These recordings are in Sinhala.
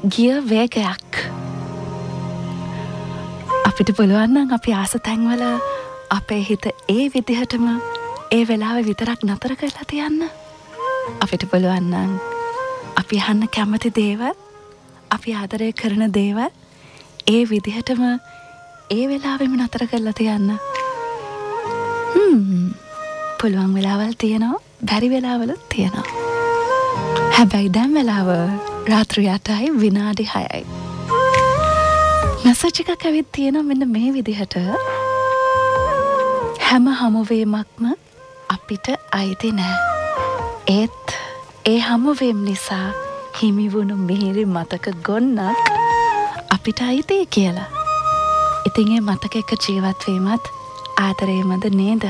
ගිය වේගයක්. අපිට පුළුවන් නම් අපි ආස තැන්වල අපේ හිත ඒ විදිහටම ඒ වෙලාවේ විතරක් නතර කරලා තියන්න. අපිට පුළුවන් නම් අපි අහන්න කැමති දේවල්, අපි ආදරය කරන දේවල් ඒ විදිහටම ඒ වෙලාවෙම නතර කරලා තියන්න. පුළුවන් වෙලාවල් තියෙනවා, බැරි වෙලාවලුත් තියෙනවා. හැබැයි දැන් වෙලාව රාත්‍රී 8යි විනාඩි 6යි. මැසේජ් එකක් ඇවිත් තියෙනවා මෙන්න මේ විදිහට. හැම හමුවීමක්ම අපිට අයිති නෑ. ඒත් ඒ හමුවීම් නිසා හිමිවුණු මිහිරි මතක ගොන්නක් අපිට අයිතියි කියලා. ඉතින් ඒ මතක එක්ක ජීවත් වීමත් ආදරේමද නේද?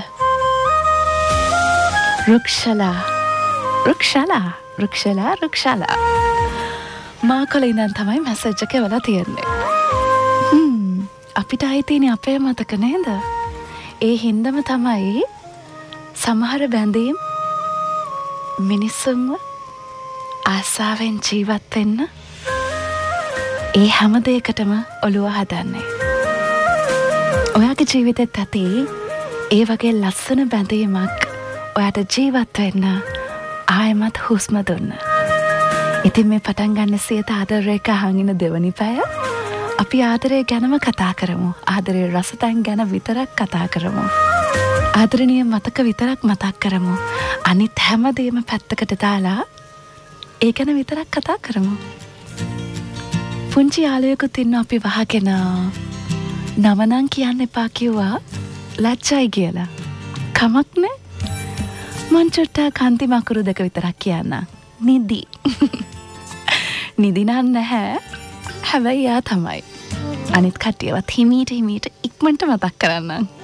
රුක්ෂලා මාකල ඉඳන් තමයි මැසේජ් එක එවලා තියෙන්නේ. අපිට අයිතිනේ අපේ මතක නේද? ඒ හින්දම තමයි සමහර බැඳීම් මිනිස්සුන්ව ආසාවෙන් ජීවත් වෙන්න ඒ හැම දෙයකටම ඔළුව හදන්නේ. ඔයාගේ ජීවිතෙත් ඇති ඒ වගේ ලස්සන බැඳීමක් ඔයාට ජීවත් වෙන්න ආයෙමත් හුස්ම දුන්න. ඉතින් මේ පටන් ගන්න සියත ආදරයක හංගින දෙවනි පැය අපි ආදරය ගැනම කතා කරමු. ආදරේ රසතන් ගැන විතරක් කතා කරමු. ආදරණීය මතක විතරක් මතක් කරමු. අනිත් හැමදේම පැත්තකට දාලා ඒ ගැන විතරක් කතා කරමු. පුංචි යාළුවෙකුත් ඉන්න අපි වහගෙන නම නම් කියන්න එපා කිව්වා ලැජ්ජයි කියලා. කමක් නෑ. මං චුට්ටක් කන්ති මකුරු දෙක විතරක් කියන්න. නිදි. නිදි නම් නැහැ. හැබැයි යා තමයි. අනිත් කට්ටියවත් හිමීට ඉක්මනට මතක් කරන්නම්.